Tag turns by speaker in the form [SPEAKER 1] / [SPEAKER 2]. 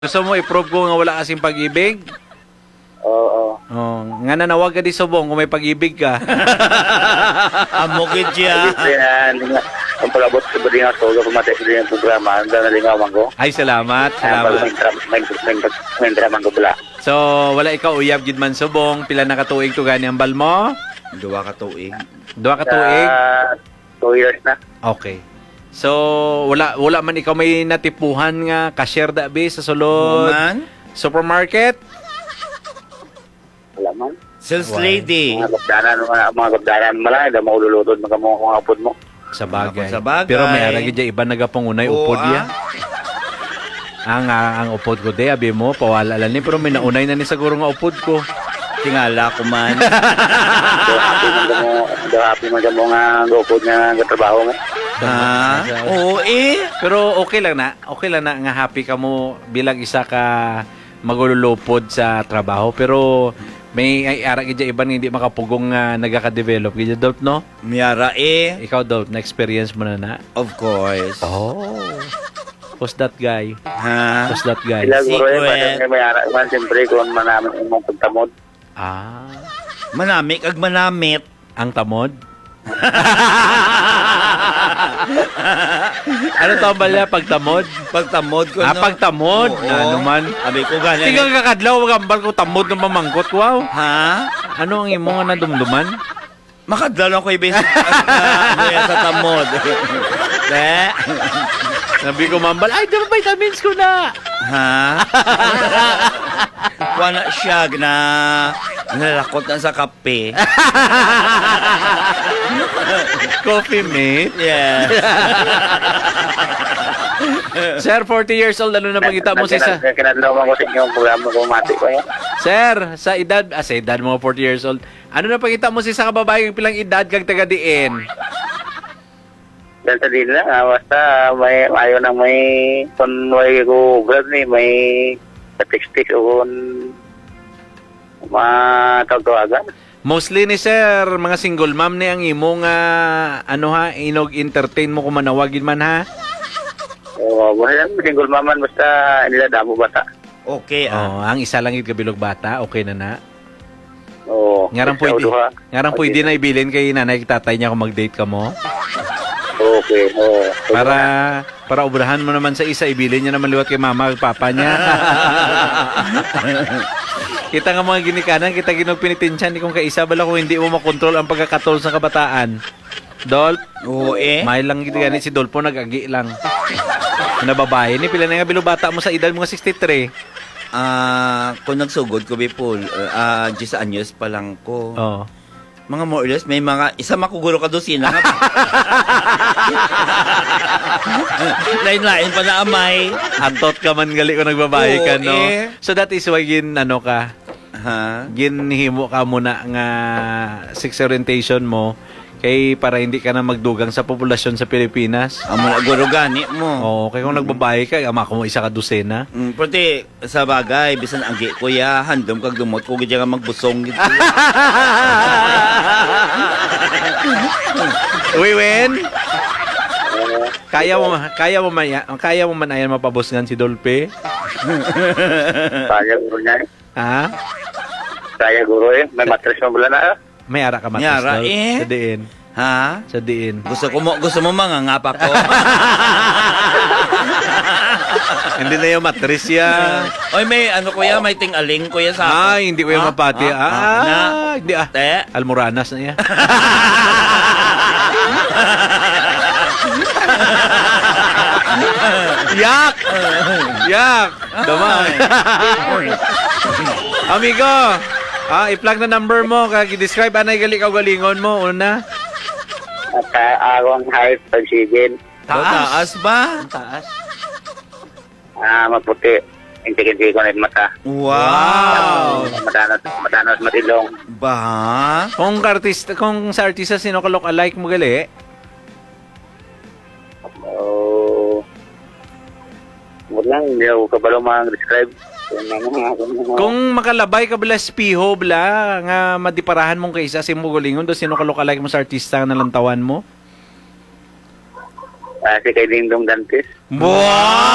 [SPEAKER 1] Gusto mo i-prove ko nga wala kasing pag-ibig?
[SPEAKER 2] Oo.
[SPEAKER 1] Oh, nga nanawag ka di subong kung may pag-ibig ka.
[SPEAKER 3] Amokid siya.
[SPEAKER 2] Ang palabot ko ba din ako, kung matay ko din ang programa, ang nalingawan ko.
[SPEAKER 1] Ay, salamat. Salamat.
[SPEAKER 2] May drama ko pala.
[SPEAKER 1] So, wala ikaw uyab gid man subong. Pila na katuig to gani ang bal mo?
[SPEAKER 3] Duwa ka tuig.
[SPEAKER 1] Duha ka tuig?
[SPEAKER 2] 2 years na.
[SPEAKER 1] Okay. So, wala man ikaw may natipuhan nga cashier dabi sa sulod
[SPEAKER 3] Man?
[SPEAKER 1] supermarket?
[SPEAKER 2] Wala man.
[SPEAKER 3] Sales lady.
[SPEAKER 2] Mga kabdanan malaki, da maululutod mga upod mo.
[SPEAKER 1] Sa bagay.
[SPEAKER 3] Sa bagay.
[SPEAKER 1] Pero may aragi dyan iba nagapangunay upod ya. Ang upod ko de, abi mo, pawala lang ni. Pero may naunay na ni siguro nga upod ko.
[SPEAKER 3] Tingala ko man.
[SPEAKER 2] Happy mo dyan mo nga upod nga katrabaho mo.
[SPEAKER 3] Ha? Oo eh.
[SPEAKER 1] Pero okay lang na. Okay lang na nga happy ka mo bilang isa ka magululupod sa trabaho. Pero may aragi dyan iba hindi makapugong nagaka-develop. Gaya Dolt, no?
[SPEAKER 3] Miyara eh.
[SPEAKER 1] Ikaw, Dolt, na-experience mo na.
[SPEAKER 3] Of course.
[SPEAKER 1] Oh. Who's that guy?
[SPEAKER 3] Ha?
[SPEAKER 1] Who's that guy?
[SPEAKER 2] Sila guro
[SPEAKER 3] Secret.
[SPEAKER 2] may ara man siyempre kung manamin mong pagtamod.
[SPEAKER 1] Ah.
[SPEAKER 3] Manamik ag manamit.
[SPEAKER 1] Ang tamod? Ano tawag niya? Pagtamod?
[SPEAKER 3] Pagtamod ko no.
[SPEAKER 1] Pagtamod?
[SPEAKER 3] Oo.
[SPEAKER 1] Ano man?
[SPEAKER 3] Abi ko ganyan.
[SPEAKER 1] Tinggal kakadlaw, magambal ko tamod ng mamangkot. Wow.
[SPEAKER 3] Ha?
[SPEAKER 1] Ano ang imong nga nadumduman?
[SPEAKER 3] Makadlaw ko ibig sa tamod. Te.
[SPEAKER 1] Sabi ko mambal, ay, di ba vitamins ko na?
[SPEAKER 3] Ha? Wala siya na nalakot na sa kape.
[SPEAKER 1] Coffee mate?
[SPEAKER 3] Yeah.
[SPEAKER 1] Sir, 40 years old, ano na pangita mo sa...
[SPEAKER 2] Kinadlawan ko sa inyong programa kung mati ko yan.
[SPEAKER 1] Sir, sa edad mo 40 years old, ano na pangita mo sa kababae yung pilang edad kang taga-diin?
[SPEAKER 2] Dahil sa din lang, basta may ayaw na may kung may ko brad ni may statistik o kung matawag-tawagan.
[SPEAKER 1] Mostly ni sir, mga single mom ni ang imong inog entertain mo kung manawagin man ha?
[SPEAKER 2] Oo, wala lang single maman basta nila damo bata.
[SPEAKER 3] Okay
[SPEAKER 1] Oh, ang isa lang kabilog bata, okay na.
[SPEAKER 2] Oo.
[SPEAKER 1] Ngarang pwede na ibilin kay nanay tatay niya kung mag-date ka mo.
[SPEAKER 2] Okay, oo.
[SPEAKER 1] Para obrahan mo naman sa isa, ibilin niya naman liwat kay mama at papa niya. Kita nga mga ginikanan, kita ginagpinitinsyan ni kung kaisa bala kung hindi mo makontrol ang pagkakatol sa kabataan. Dolp?
[SPEAKER 3] Oo eh.
[SPEAKER 1] May lang ganit si Dolpo, nag-agi lang. Na babae, ni pila na nga bilubata mo sa edad mga 63.
[SPEAKER 3] Kung nagsugod ko bipol, 10 anyos pa lang ko.
[SPEAKER 1] Oo.
[SPEAKER 3] Mga more or less, may mga isa makuguro ka dosina nga. Lain-lain pa na amay.
[SPEAKER 1] Antot ka man gali ko nagbabae ka, no?
[SPEAKER 3] Eh.
[SPEAKER 1] So that is why ka,
[SPEAKER 3] Ha?
[SPEAKER 1] ginhimo ka muna nga sex orientation mo kay para hindi ka na magdugang sa populasyon sa Pilipinas.
[SPEAKER 3] Amo na guro gani mo.
[SPEAKER 1] Oo, kaya kung nagbabae ka, ama ko mo isa ka dosena.
[SPEAKER 3] Pati sa bagay, bisan agi kuya, handom kag dumot ko gid nga magbusong gid.
[SPEAKER 1] Uy, Wen. Kaya mo man ayan mapabusngan si Dolpe?
[SPEAKER 2] Kaya guro niya.
[SPEAKER 1] Ha?
[SPEAKER 2] Kaya guro eh. May matres mo bala na.
[SPEAKER 1] May ara ka matas,
[SPEAKER 3] May ara,
[SPEAKER 1] Dol.
[SPEAKER 3] eh.
[SPEAKER 1] Sa diin.
[SPEAKER 3] Ha?
[SPEAKER 1] Sa diin.
[SPEAKER 3] Gusto mo mangangapa ko.
[SPEAKER 1] Hindi na yung matris ya.
[SPEAKER 3] Oy, may ano kuya, may tingaling kuya sa ako.
[SPEAKER 1] Ay, hindi ko yung mapati. Hindi
[SPEAKER 3] Te.
[SPEAKER 1] Almoranas na yan. Yak! Yak! Damay. Amigo, i-plug na number mo. Describe anay gali ka galingon mo. Una.
[SPEAKER 2] At akong height pagsigin.
[SPEAKER 3] Taas ba?
[SPEAKER 1] Taas.
[SPEAKER 2] Maputi. Hindi ko na yung mata.
[SPEAKER 3] Wow.
[SPEAKER 2] Matanos matilong.
[SPEAKER 3] Ba?
[SPEAKER 1] Kung sa artista, sino ka look-alike mo gali?
[SPEAKER 2] Lang, hindi ako kabalo mag-describe.
[SPEAKER 1] Kung makalabay ka bala spiho bala nga madiparahan mong kaisa si mo galingon do sino ka look-alike mo sa artista nga nalantawan mo?
[SPEAKER 2] Si kay Dingdong Dantes.
[SPEAKER 1] Wow!